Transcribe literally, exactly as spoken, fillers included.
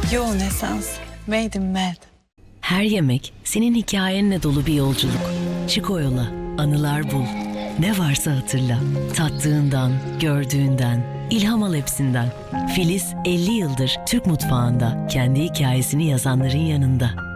Yoğun esans. Made in Med. Her yemek senin hikayenle dolu bir yolculuk. Çık o yola, anılar bul. Ne varsa hatırla. Tattığından, gördüğünden, ilham al hepsinden. Filiz elli yıldır Türk mutfağında kendi hikayesini yazanların yanında.